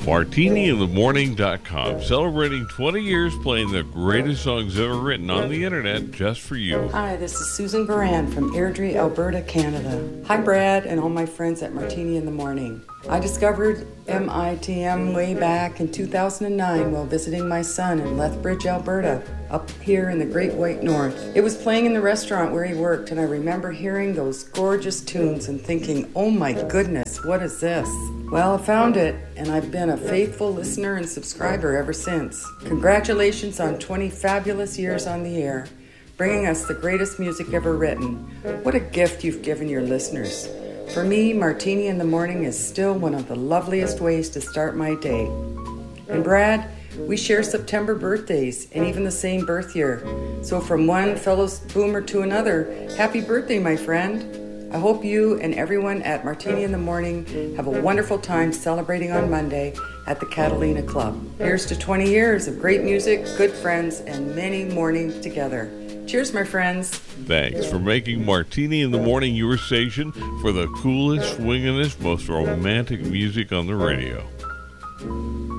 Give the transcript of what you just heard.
MartiniInTheMorning.com, celebrating 20 years playing the greatest songs ever written on the internet just for you. Hi, this is Susan Baran from Airdrie, Alberta, Canada. Hi, Brad, and all my friends at Martini in the Morning. I discovered MITM way back in 2009 while visiting my son in Lethbridge, Alberta, up here in the Great White North. It was playing in the restaurant where he worked, and I remember hearing those gorgeous tunes and thinking, oh my goodness, what is this? Well, I found it, and I've been a faithful listener and subscriber ever since. Congratulations on 20 fabulous years on the air, bringing us the greatest music ever written. What a gift you've given your listeners. For me, Martini in the Morning is still one of the loveliest ways to start my day. And Brad, we share September birthdays and even the same birth year. So from one fellow boomer to another, happy birthday, my friend. I hope you and everyone at Martini in the Morning have a wonderful time celebrating on Monday at the Catalina Club. Here's to 20 years of great music, good friends, and many mornings together. Cheers, my friends. Thanks for making Martini in the Morning your station for the coolest, swingingest, most romantic music on the radio.